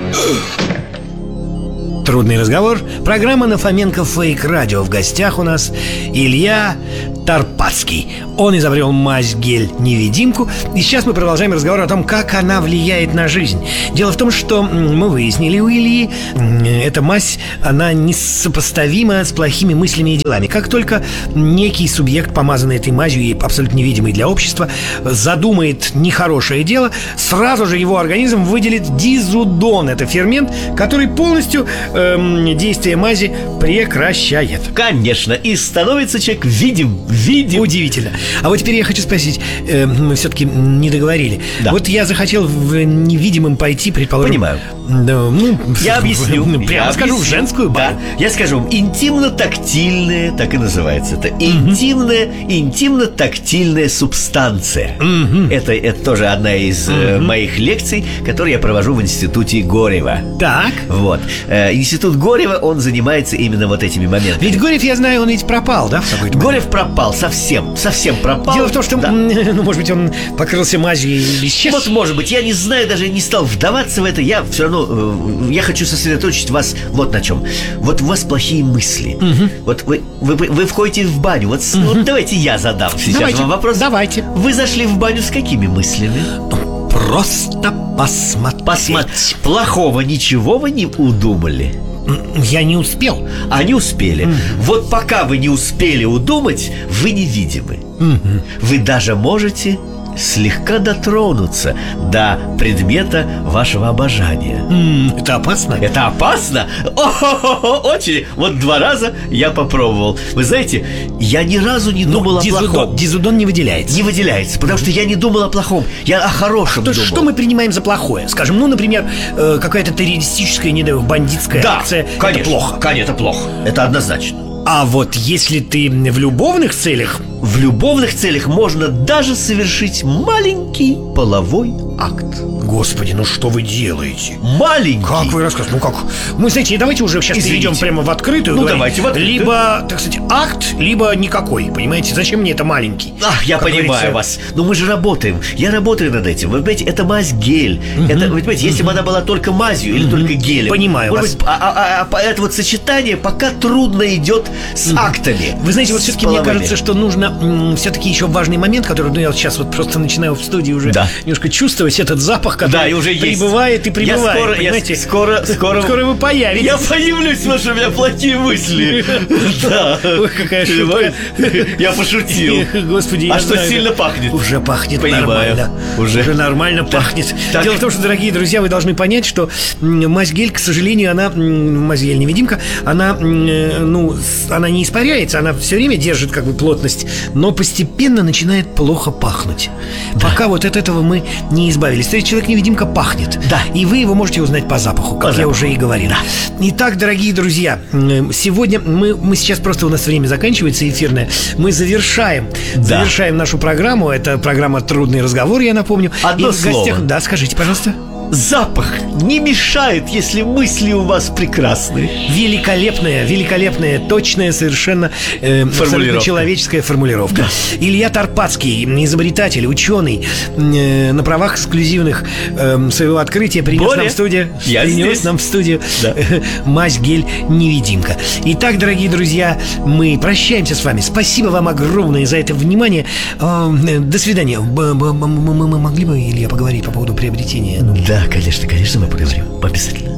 Трудный разговор. Программа на Фоменко Фейк Радио. В гостях у нас Илья Тарпацкий. Он изобрел мазь-гель-невидимку. И сейчас мы продолжаем разговор о том, как она влияет на жизнь. Дело в том, что мы выяснили у Ильи, эта мазь, она несопоставима с плохими мыслями и делами. Как только некий субъект, помазанный этой мазью и абсолютно невидимый для общества, задумает нехорошее дело, сразу же его организм выделит дизудон. Это фермент, который полностью действие мази прекращает. Конечно, и становится человек видим. Удивительно. А вот теперь я хочу спросить, мы все-таки не договорили. Да. Вот я захотел в невидимым пойти, предположим. Понимаю. Да, Я объясню. Прямо скажу, в женскую баню. Да. Я скажу, интимно-тактильная, так и называется. Это интимно-тактильная субстанция. Это тоже одна из моих лекций, которые я провожу в институте Горева. Так. Вот. Институт Горева, он занимается именно вот этими моментами. Ведь Горев, я знаю, он ведь пропал, да? В какой-то момент? Горев пропал, совсем пропал. Дело в том, что, да. может быть, он покрылся мазью и исчез. Вот, может быть, я не знаю, даже не стал вдаваться в это. Я все равно, я хочу сосредоточить вас вот на чем. Вот у вас плохие мысли. Вот вы входите в баню. Вот давайте я задам сейчас вам вопрос. Давайте. Вы зашли в баню с какими мыслями? Просто посмотреть. Плохого ничего вы не удумали? Я не успел. А не успели. Вот пока вы не успели удумать, вы невидимы. Вы даже можете слегка дотронуться до предмета вашего обожания. Это опасно? Это опасно? Очень. Вот 2 раза я попробовал. Вы знаете, я ни разу не думал о плохом. Дизудон не выделяется. Не выделяется, потому что я не думал о плохом. Я о хорошем думал. Что мы принимаем за плохое? Скажем, например, какая-то террористическая, не знаю, бандитская акция. Конечно, это плохо. Конечно, это плохо. Это однозначно. А вот если ты в любовных целях... В любовных целях можно даже совершить маленький половой акт. Господи, что вы делаете? Маленький. Как вы рассказываете? Как? Мы, знаете, давайте уже сейчас перейдем прямо в открытую. Давайте в открытую. Либо, так сказать, акт, либо никакой. Понимаете, зачем мне это маленький? Я понимаю вас. Но мы же работаем. Я работаю над этим. Вы понимаете, это мазь-гель. Это, вы понимаете, если бы она была только мазью или только гелем. Понимаю вас. Это вот сочетание пока трудно идет с актами. Вы знаете, вот все-таки мне кажется, что нужно все-таки еще важный момент, который, я вот сейчас вот просто начинаю в студии уже немножко чувствовать этот запах, который уже прибывает и прибывает. Понимаете? Скоро вы появитесь. Я появлюсь, потому что у меня плохие мысли. Да. Ой, какая шутка. Я пошутил. Господи, а что сильно пахнет? Уже пахнет нормально. Уже нормально пахнет. Дело в том, что, дорогие друзья, вы должны понять, что мазь-гель, к сожалению, мазь-гель-невидимка, она не испаряется, она все время держит как бы плотность, но постепенно начинает плохо пахнуть. Пока вот от этого мы не избавились. То есть человек-невидимка пахнет. Да. И вы его можете узнать по запаху, как я уже и говорил. Да. Итак, дорогие друзья, сегодня мы сейчас просто, у нас время заканчивается эфирное. Мы завершаем нашу программу. Это программа «Трудный разговор», я напомню. Одно слово. Да, скажите, пожалуйста. Запах не мешает, если мысли у вас прекрасные. Великолепная, точная, совершенно абсолютно человеческая формулировка. Илья Тарпацкий, изобретатель, ученый, на правах эксклюзивных своего открытия принес нам в студию мазь-гель-невидимка. Итак, дорогие друзья, мы прощаемся с вами. Спасибо вам огромное за это внимание. До свидания. Мы могли бы, Илья, поговорить по поводу приобретения? Да, конечно, мы поговорим. Обязательно.